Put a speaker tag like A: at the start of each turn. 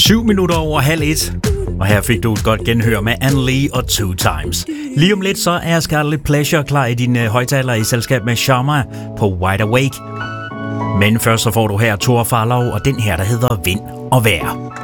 A: 7 minutter over 12:30. Og her fik du et godt genhør med Anne Lee og Two Times. Lige om lidt så er Scarlet Pleasure klar i dine højtaler i selskab med Sharma på Wide Awake. Men først så får du her Thor Farlov og den her, der hedder Vind og Vejr.